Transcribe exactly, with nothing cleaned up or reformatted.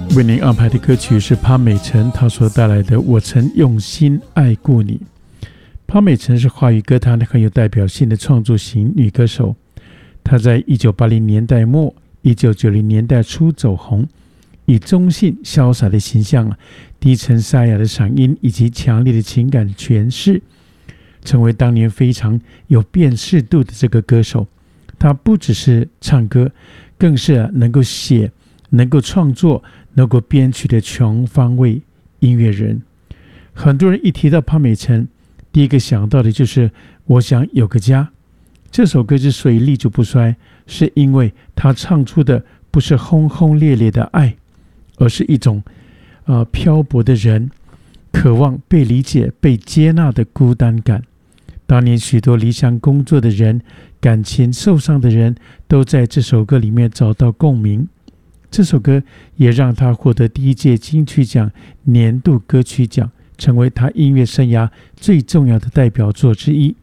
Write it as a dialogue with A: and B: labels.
A: 为您安排的歌曲是潘美辰他所带来的《我曾用心爱过你》。潘美辰是华语歌坛很有代表性的创作型女歌手，她在一九八零年代末一九九零年代初走红，以中性潇洒的形象、低沉沙哑的嗓音以及强烈的情感诠释，成为当年非常有辨识度的这个歌手。她不只是唱歌，更是能够写、能够创作、能够编曲的全方位音乐人。很多人一提到潘美辰，第一个想到的就是我想有个家。这首歌之所以历久不衰，是因为他唱出的不是轰轰烈烈的爱，而是一种呃漂泊的人渴望被理解、被接纳的孤单感。当年许多离乡工作的人、感情受伤的人都在这首歌里面找到共鸣。这首歌也让他获得第一届金曲奖年度歌曲奖，成为他音乐生涯最重要的代表作之一。